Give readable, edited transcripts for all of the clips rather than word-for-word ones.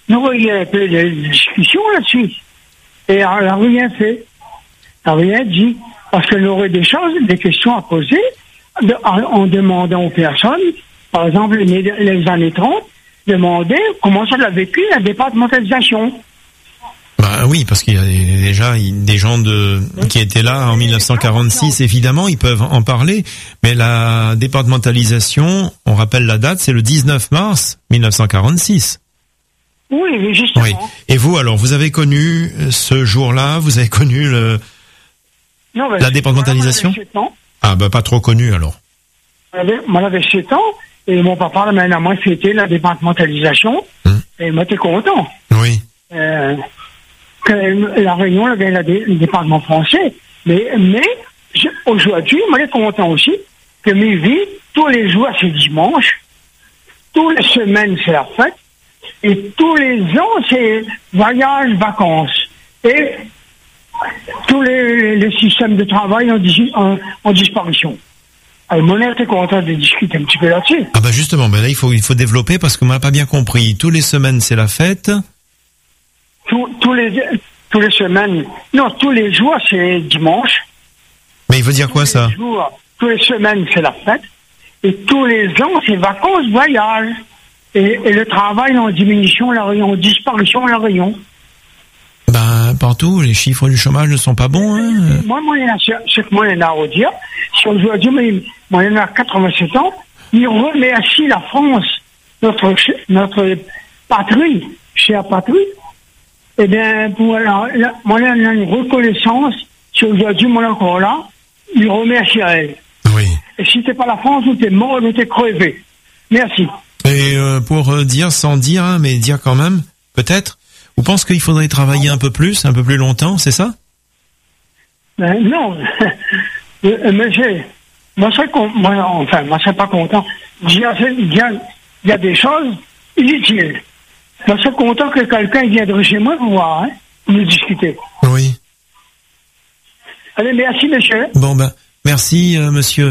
nous voyons un peu de discussion là-dessus. Et elle n'a rien fait. Elle n'a rien dit. Parce qu'elle aurait des choses, des questions à poser en demandant aux personnes, par exemple, les années 30, demander comment ça l'a vécu la départementalisation. Bah oui, parce qu'il y a déjà des gens qui étaient là en 1946, évidemment, ils peuvent en parler, mais la départementalisation, on rappelle la date, c'est le 19 mars 1946. Oui, justement. Oui. Et vous, alors, vous avez connu ce jour-là, vous avez connu la départementalisation? Ah, bah pas trop connu, alors. Moi, j'avais 7 ans, et mon papa, maintenant, moi, fêtait la départementalisation, et moi, j'étais content. Oui. Que la Réunion, le département français. Mais aujourd'hui, moi, je suis content aussi que mes vies, tous les jours, c'est dimanche, toutes les semaines, c'est la fête, et tous les ans, c'est voyage, vacances. Et tous les systèmes de travail en disparition. Alors, moi, j'étais content de discuter un petit peu là-dessus. Ah bah justement, là, il faut développer parce que moi, j'ai pas bien compris. Tous les semaines, c'est la fête. Tous les semaines, non, tous les jours, c'est dimanche. Mais il veut dire quoi, ça? Tous les semaines, c'est la fête. Et tous les ans, c'est vacances, voyage. Et le travail en diminution, en disparition, la Réunion. Ben, partout, les chiffres du chômage ne sont pas bons, hein. Moi, ce que moi, il y en a à redire, si aujourd'hui, moi, il y en a 87 ans, il remercie la France, notre patrie, chère patrie. Eh bien, voilà, moi, il y a une reconnaissance, si aujourd'hui, moi, encore là, il remercie à elle. Oui. Et si t'es pas la France, ou t'es mort, ou t'es crevé. Merci. Et pour dire sans dire, hein, mais dire quand même, peut-être, vous pensez qu'il faudrait travailler un peu plus longtemps, c'est ça? Non. Mais moi, je serais pas content. Il y a des choses inutiles. Moi, je serais content que quelqu'un vienne chez moi pour voir, hein, pour nous discuter. Oui. Allez, merci, monsieur. Bon, ben, merci, monsieur.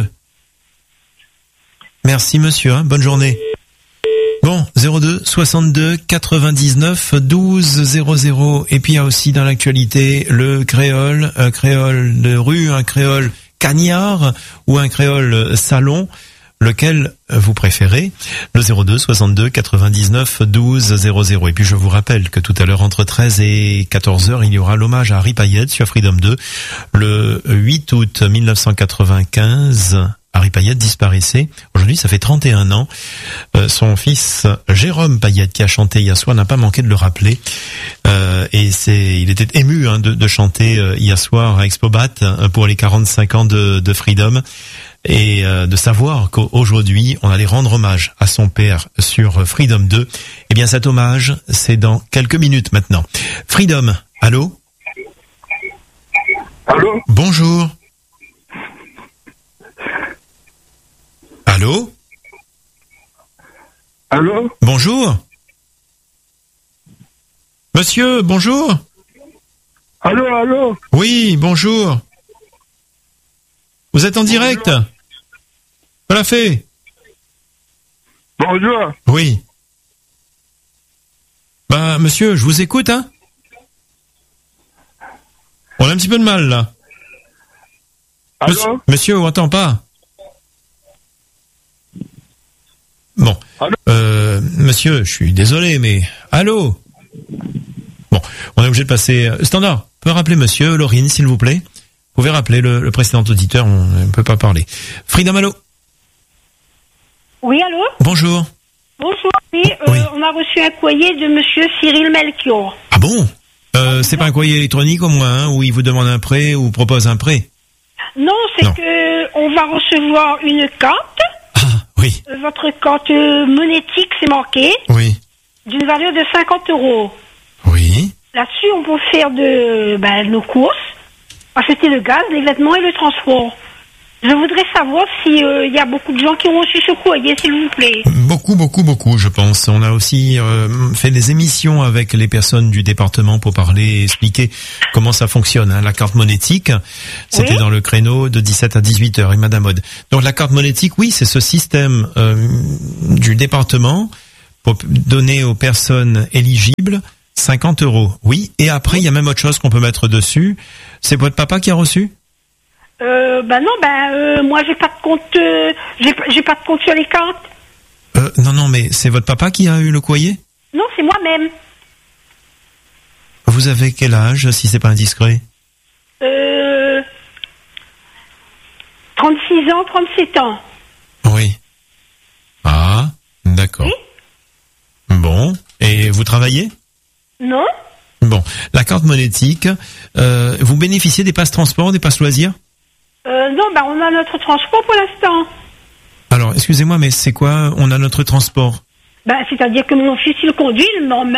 Merci, monsieur, hein, bonne journée. Bon, 02 62 99 12 00. Et puis il y a aussi dans l'actualité le créole, un créole de rue, un créole cagnard ou un créole salon. Lequel vous préférez? Le 02 62 99 12 00. Et puis je vous rappelle que tout à l'heure entre 13 et 14 heures, il y aura l'hommage à Harry Payet sur Freedom 2. Le 8 août 1995, Harry Payet disparaissait. Aujourd'hui, ça fait 31 ans. Son fils Jérôme Payet, qui a chanté hier soir, n'a pas manqué de le rappeler. Il était ému de chanter hier soir à Expobat pour les 45 ans de Freedom. Et de savoir qu'aujourd'hui, on allait rendre hommage à son père sur Freedom 2. Eh bien, cet hommage, c'est dans quelques minutes maintenant. Freedom, allô? Allô? Bonjour. Allô? Allô? Bonjour. Monsieur, bonjour. Allô? Oui, bonjour. Vous êtes en direct? Voilà fait. Bonjour. Oui. Ben, monsieur, je vous écoute, hein? On a un petit peu de mal, là. Allô? Monsieur, on n'entend pas. Bon. Monsieur, je suis désolé, mais... Allô? Bon, on est obligé de passer... Standard, peut rappeler monsieur, Laurine, s'il vous plaît? Vous pouvez rappeler le précédent auditeur, on ne peut pas parler. Freedom, allô? Oui, allô? Bonjour. Bonjour, oui, on a reçu un courrier de monsieur Cyril Melchior. Ah bon? C'est pas un courrier électronique au moins, hein, où il vous demande un prêt ou propose un prêt? Non, c'est que on va recevoir une carte. Ah, oui. Votre carte monétique, c'est marqué. Oui. D'une valeur de 50 €. Oui. Là-dessus, on peut faire nos courses, acheter le gaz, les vêtements et le transport. Je voudrais savoir s'il y a beaucoup de gens qui ont reçu ce courrier, s'il vous plaît. Beaucoup, je pense. On a aussi fait des émissions avec les personnes du département pour parler et expliquer comment ça fonctionne. Hein. La carte monétique, c'était dans le créneau de 17 à 18 heures, et Madame Aude. Donc la carte monétique, oui, c'est ce système du département pour donner aux personnes éligibles 50 €. Oui, et après, il y a même autre chose qu'on peut mettre dessus. C'est votre papa qui a reçu? Moi j'ai pas de compte, j'ai pas de compte sur les cartes. Non, mais c'est votre papa qui a eu le courrier? Non, c'est moi-même. Vous avez quel âge, si c'est pas indiscret? 36 ans, 37 ans. Oui. Ah, d'accord. Oui. Bon, et vous travaillez? Non. Bon, la carte monétique, vous bénéficiez des passes transport, des passes loisirs? Non, on a notre transport pour l'instant. Alors, excusez-moi, mais c'est quoi, on a notre transport? C'est-à-dire que mon fils, il conduit,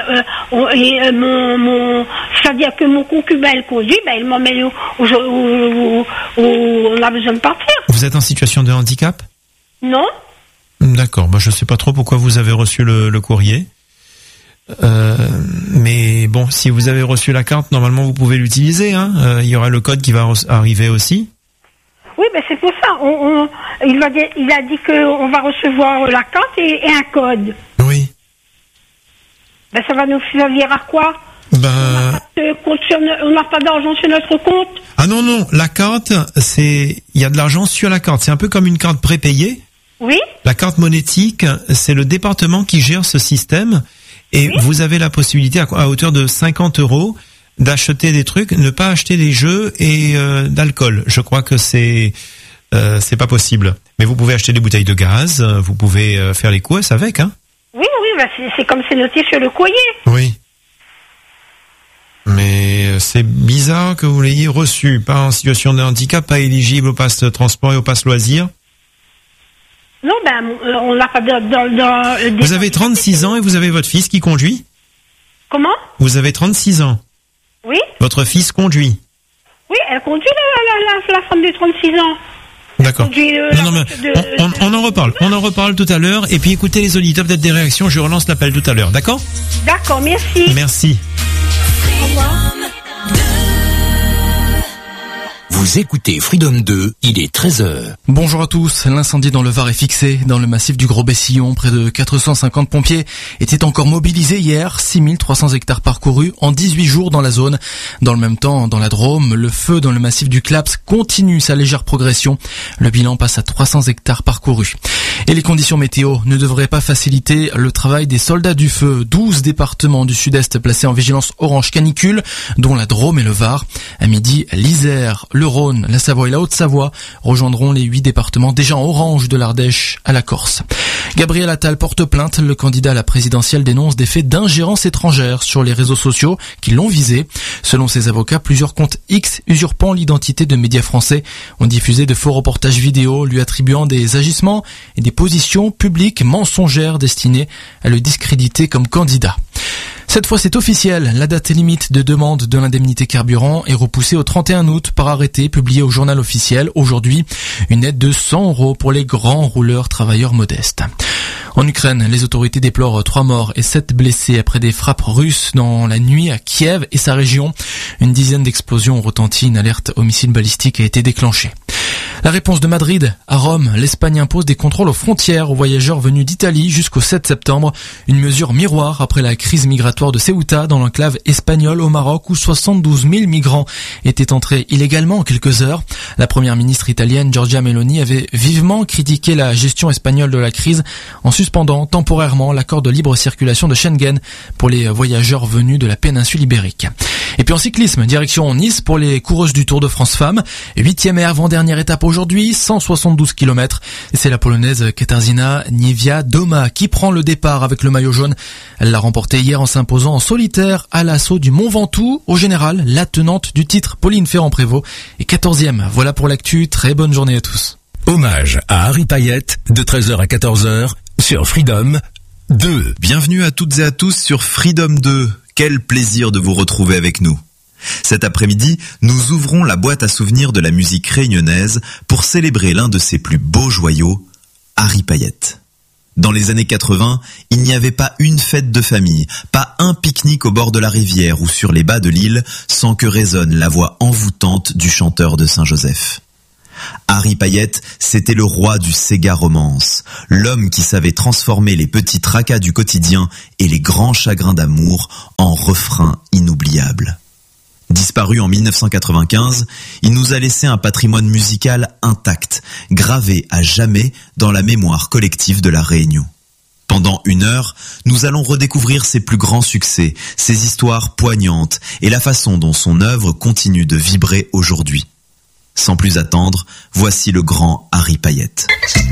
c'est-à-dire que mon concubin, il conduit, il m'emmène où on a besoin de partir. Vous êtes en situation de handicap? Non. D'accord, je sais pas trop pourquoi vous avez reçu le courrier. Mais bon, si vous avez reçu la carte, normalement vous pouvez l'utiliser, hein. Il y aura le code qui va arriver aussi. Oui, c'est pour ça. Il a dit qu'on va recevoir la carte et un code. Oui. Ça va nous servir à quoi? On n'a pas d'argent sur notre compte. Ah non, la carte, il y a de l'argent sur la carte. C'est un peu comme une carte prépayée. Oui. La carte monétique, c'est le département qui gère ce système. Et oui, vous avez la possibilité à hauteur de 50 € d'acheter des trucs, ne pas acheter des jeux et d'alcool. Je crois que c'est pas possible. Mais vous pouvez acheter des bouteilles de gaz, vous pouvez faire les courses avec, hein. Oui, c'est comme c'est noté sur le courrier. Oui. Mais c'est bizarre que vous l'ayez reçu, pas en situation de handicap, pas éligible au pass transport et au pass loisir. Non, on l'a pas dans Vous avez 36 ans et vous avez votre fils qui conduit? Comment? Vous avez 36 ans. Oui. Votre fils conduit? Oui, elle conduit la femme de 36 ans. D'accord. On en reparle tout à l'heure. Et puis écoutez les auditeurs, peut-être des réactions, je relance l'appel tout à l'heure, d'accord? D'accord, merci. Merci. Au revoir. Vous écoutez Freedom 2, il est 13h. Bonjour à tous, l'incendie dans le Var est fixé. Dans le massif du Gros-Bessillon, près de 450 pompiers étaient encore mobilisés hier, 6300 hectares parcourus en 18 jours dans la zone. Dans le même temps, dans la Drôme, le feu dans le massif du Claps continue sa légère progression. Le bilan passe à 300 hectares parcourus. Et les conditions météo ne devraient pas faciliter le travail des soldats du feu. 12 départements du sud-est placés en vigilance orange canicule, dont la Drôme et le Var. À midi, l'Isère, le Rhône, la Savoie et la Haute-Savoie rejoindront les 8 départements déjà en orange de l'Ardèche à la Corse. Gabriel Attal porte plainte. Le candidat à la présidentielle dénonce des faits d'ingérence étrangère sur les réseaux sociaux qui l'ont visé. Selon ses avocats, plusieurs comptes X usurpant l'identité de médias français ont diffusé de faux reportages vidéo lui attribuant des agissements et des positions publiques mensongères destinées à le discréditer comme candidat. Cette fois, c'est officiel. La date limite de demande de l'indemnité carburant est repoussée au 31 août par arrêté publié au journal officiel. Aujourd'hui, une aide de 100 € pour les grands rouleurs travailleurs modestes. En Ukraine, les autorités déplorent 3 morts et 7 blessés après des frappes russes dans la nuit à Kiev et sa région. Une dizaine d'explosions ont retenti. Une alerte au missile balistique a été déclenchée. La réponse de Madrid. À Rome, l'Espagne impose des contrôles aux frontières aux voyageurs venus d'Italie jusqu'au 7 septembre. Une mesure miroir après la crise migratoire de Ceuta dans l'enclave espagnole au Maroc où 72 000 migrants étaient entrés illégalement en quelques heures. La première ministre italienne Giorgia Meloni avait vivement critiqué la gestion espagnole de la crise en suspendant temporairement l'accord de libre circulation de Schengen pour les voyageurs venus de la péninsule ibérique. Et puis en cyclisme, direction Nice pour les coureuses du Tour de France Femmes. 8e et avant-dernière étape aujourd'hui, 172 km. Et c'est la polonaise Katarzyna Niewiadoma qui prend le départ avec le maillot jaune. Elle l'a remporté hier en s'imposant en solitaire à l'assaut du Mont Ventoux. Au général, la tenante du titre, Pauline Ferrand-Prévot, est 14e. Voilà pour l'actu. Très bonne journée à tous. Hommage à Harry Payette de 13h à 14h sur Freedom 2. Bienvenue à toutes et à tous sur Freedom 2. Quel plaisir de vous retrouver avec nous. Cet après-midi, nous ouvrons la boîte à souvenirs de la musique réunionnaise pour célébrer l'un de ses plus beaux joyaux, Harry Payette. Dans les années 80, il n'y avait pas une fête de famille, pas un pique-nique au bord de la rivière ou sur les bas de l'île sans que résonne la voix envoûtante du chanteur de Saint-Joseph. Harry Payette, c'était le roi du Sega Romance, l'homme qui savait transformer les petits tracas du quotidien et les grands chagrins d'amour en refrains inoubliables. Disparu en 1995, il nous a laissé un patrimoine musical intact, gravé à jamais dans la mémoire collective de la Réunion. Pendant 1 heure, nous allons redécouvrir ses plus grands succès, ses histoires poignantes et la façon dont son œuvre continue de vibrer aujourd'hui. Sans plus attendre, voici le grand Harry Payette.